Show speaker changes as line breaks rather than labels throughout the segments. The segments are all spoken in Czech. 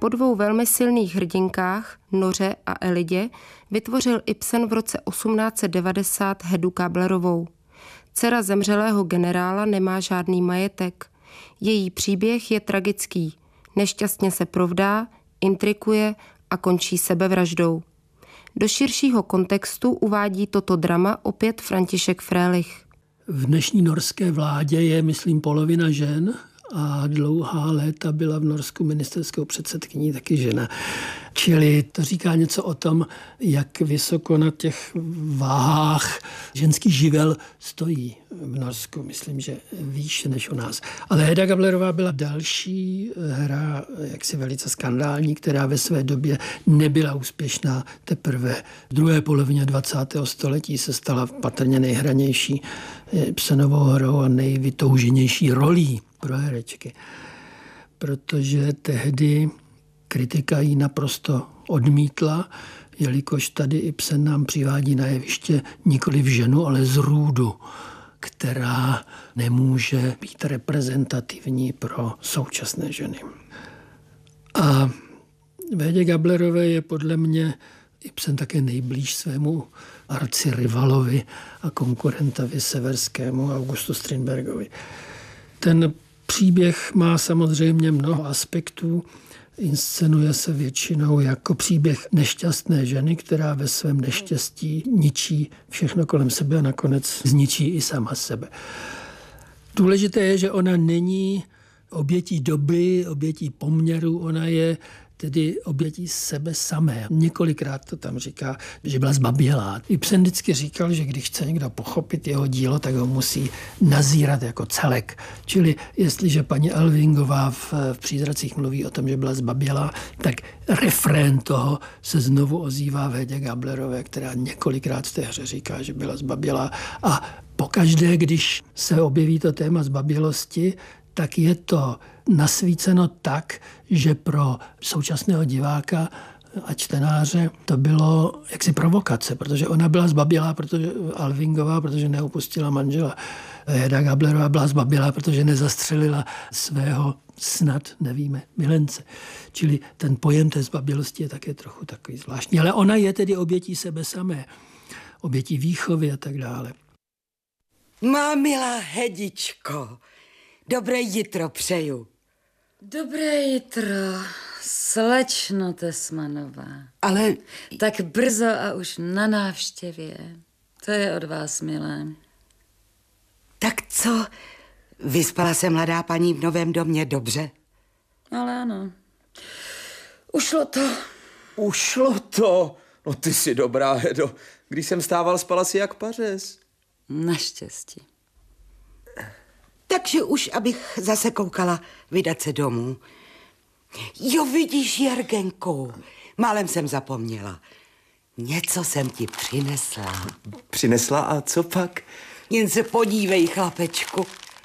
Po 2 velmi silných hrdinkách, Noře a Elidě, vytvořil Ibsen v roce 1890 Hedu Kablerovou. Dcera zemřelého generála nemá žádný majetek. Její příběh je tragický. Nešťastně se provdá, intrikuje a končí sebevraždou. Do širšího kontextu uvádí toto drama opět František Frölich.
V dnešní norské vládě je, myslím, polovina žen a dlouhá léta byla v Norsku ministerskou předsedkyní taky žena. Čili to říká něco o tom, jak vysoko na těch váhách ženský živel stojí v Norsku. Myslím, že výš než u nás. Ale Heda Gablerová byla další hra, jaksi velice skandální, která ve své době nebyla úspěšná. Teprve v druhé polovině 20. století se stala patrně nejhranější Ibsenovou hrou a nejvytouženější rolí pro herečky. Protože tehdy kritika ji naprosto odmítla, jelikož tady Ibsen nám přivádí na jeviště nikoli v ženu, ale zrůdu, která nemůže být reprezentativní pro současné ženy. A v Hedě Gablerové je podle mě Ibsen také nejblíž svému arcirivalovi a konkurentovi severskému Augustu Strindbergovi. Ten příběh má samozřejmě mnoho aspektů. Inscenuje se většinou jako příběh nešťastné ženy, která ve svém neštěstí ničí všechno kolem sebe a nakonec zničí i sama sebe. Důležité je, že ona není obětí doby, obětí poměru, ona je tedy obětí sebe samé. Několikrát to tam říká, že byla zbabělá. Ibsen vždycky říkal, že když chce někdo pochopit jeho dílo, tak ho musí nazírat jako celek. Čili jestliže paní Elvingová v Přízracích mluví o tom, že byla zbabělá, tak refrén toho se znovu ozývá v Hedě Gablerové, která několikrát v té hře říká, že byla zbabělá. A pokaždé, když se objeví to téma zbabělosti, tak je to nasvíceno tak, že pro současného diváka a čtenáře to bylo jaksi provokace, protože ona byla zbabělá, protože Alvingová, protože neupustila manžela. Heda Gablerová byla zbabělá, protože nezastřelila svého snad, nevíme, milence. Čili ten pojem té zbabělosti je také trochu takový zvláštní. Ale ona je tedy obětí sebe samé, obětí výchovy a tak dále.
Má milá Hedičko, dobré jitro přeju.
Dobré jitro, slečno Tesmanová.
Ale...
Tak brzo a už na návštěvě. To je od vás, milé.
Tak co? Vyspala se mladá paní v novém domě dobře?
Ale ano. Ušlo to.
Ušlo to? No ty jsi dobrá, Hedo. Když jsem stával, spala si jak pařez.
Naštěstí.
Takže už, abych zase koukala vydat se domů. Jo, vidíš, Jergenku, málem jsem zapomněla. Něco jsem ti přinesla.
Přinesla a co pak?
Jen se podívej, chlapečku.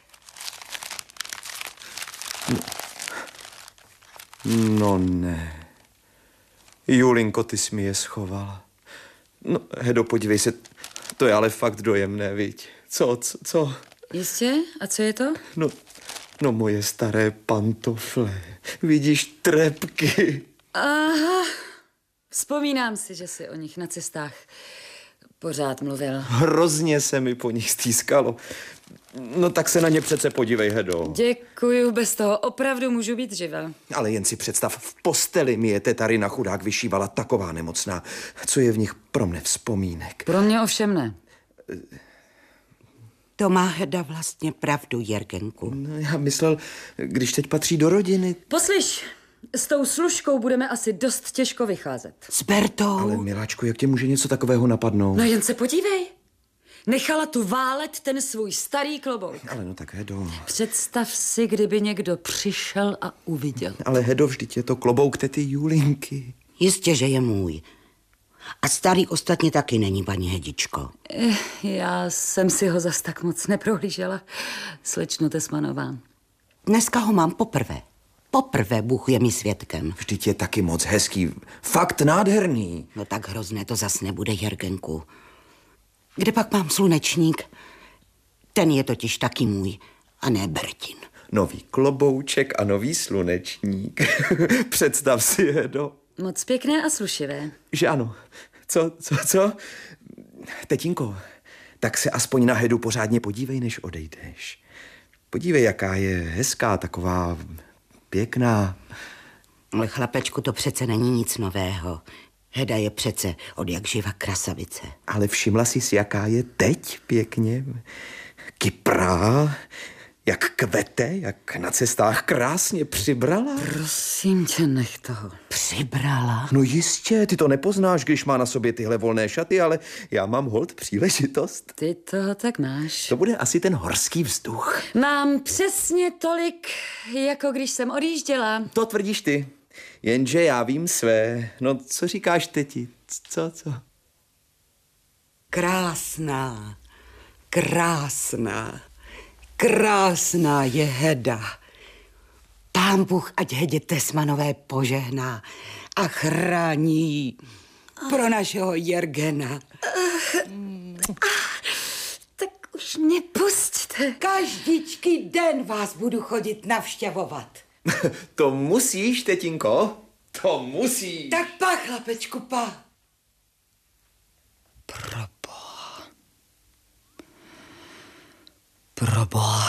No ne. Julinko, ty jsi mi je schovala. No, Hedo, podívej se, to je ale fakt dojemné, viď? Co?
Jistě? A co je to?
No moje staré pantofle. Vidíš, trepky.
Aha. Vzpomínám si, že jsi o nich na cestách pořád mluvil.
Hrozně se mi po nich stýskalo. No tak se na ně přece podívej, Hedo.
Děkuju, bez toho opravdu můžu být živel.
Ale jen si představ, v posteli mi je tetarina chudák vyšívala taková nemocná. Co je v nich pro mne vzpomínek?
Pro mě ovšem ne.
To má Heda vlastně pravdu, Jergenku.
No, já myslel, když teď patří do rodiny.
Poslyš, s tou služkou budeme asi dost těžko vycházet.
S Bertou?
Ale miláčku, jak tě může něco takového napadnout?
No jen se podívej. Nechala tu válet ten svůj starý klobouk.
Ale no tak, Hedo.
Představ si, kdyby někdo přišel a uviděl.
Ale Hedo, vždyť je to klobouk tety Julinky.
Jistě, že je můj. A starý ostatně taky není, paní Hedičko.
Já jsem si ho zas tak moc neprohlížela, slečno Tesmanová.
Dneska ho mám poprvé. Poprvé Bůh je mi svědkem.
Vždyť je taky moc hezký. Fakt nádherný.
No tak hrozné to zas nebude, Jergenku. Kde pak mám slunečník? Ten je totiž taky můj, a ne Bertin.
nový klobouček a nový slunečník. Představ si, Hedo.
Moc pěkné a slušivé.
Že ano. Co? Tetínko, tak se aspoň na Hedu pořádně podívej, než odejdeš. Podívej, jaká je hezká, taková pěkná.
Ale chlapečku, to přece není nic nového. Heda je přece od jak živa krasavice.
Ale všimla jsi si, jaká je teď pěkně? Kyprá, jak kvete, jak na cestách krásně přibrala.
Prosím tě, nech toho.
Přibrala?
No jistě, ty to nepoznáš, když má na sobě tyhle volné šaty, ale já mám holt příležitost.
Ty toho tak máš.
To bude asi ten horský vzduch.
Mám přesně tolik, jako když jsem odjížděla.
To tvrdíš ty, jenže já vím své. No, co říkáš, teti? Co?
Krásná, krásná, krásná je Heda. Pán Bůh, ať Hedě Tesmanové požehná a chrání ji pro našeho Jergena.
Tak už mě pusťte.
Každičký den vás budu chodit navštěvovat.
To musíš, tetinko, to musíš.
Tak pa, chlapečku, pa.
Proboha.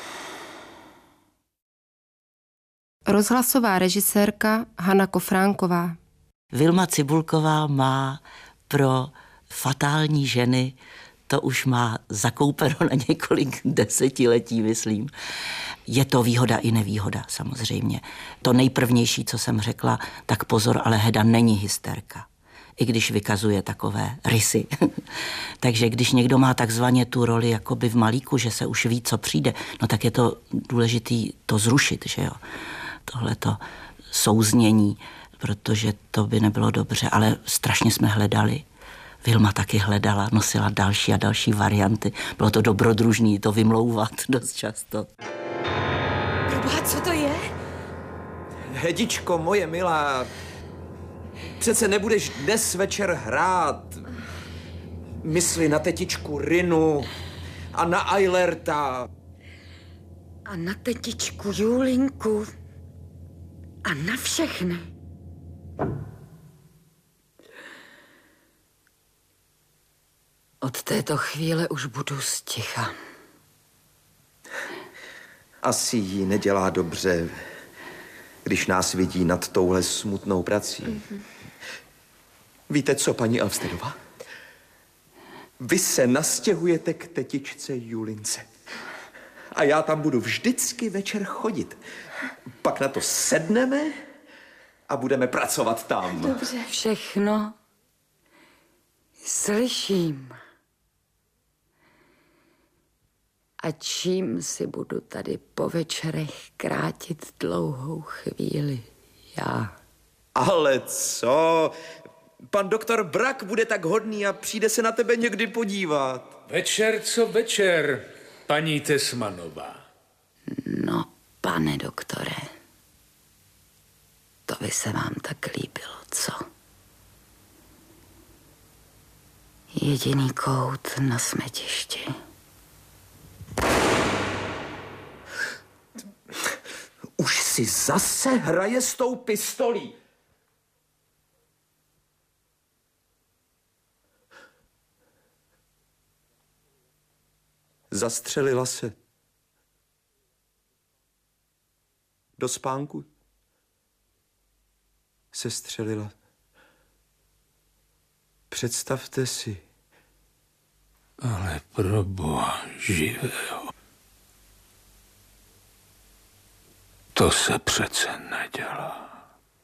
Rozhlasová režisérka Hana Kofránková.
Vilma Cibulková má pro fatální ženy, to už má zakoupeno na několik desetiletí, myslím. Je to výhoda i nevýhoda, samozřejmě. To nejprvnější, co jsem řekla, tak pozor, ale Heda není hysterka. I když vykazuje takové rysy. Takže když někdo má takzvaně tu roli jakoby v malíku, že se už ví, co přijde, no tak je to důležitý to zrušit, že jo. Tohleto souznění, protože to by nebylo dobře, ale strašně jsme hledali. Vilma taky hledala, nosila další a další varianty. Bylo to dobrodružný to vymlouvat dost často.
Proboha, co to je?
Hedičko, moje milá, přece nebudeš dnes večer hrát. Mysli na tetičku Rinu a na Eilerta.
A na tetičku Julinku. A na všechny. Od této chvíle už budu sticha.
Asi jí nedělá dobře, když nás vidí nad touhle smutnou prací. Víte co, paní Alvstedová? Vy se nastěhujete k tetičce Julince. A já tam budu vždycky večer chodit. Pak na to sedneme a budeme pracovat tam.
Dobře. Všechno slyším. A čím si budu tady po večerech krátit dlouhou chvíli já?
Ale co? Pan doktor Brak bude tak hodný a přijde se na tebe někdy podívat.
Večer co večer, paní Tesmanová.
No, pane doktore, to by se vám tak líbilo, co? Jediný kout na smetišti.
Už si zase hraje s tou pistolí. Zastřelila se. Do spánku se střelila. Představte si.
Ale pro Boha živého. To se přece nedělá.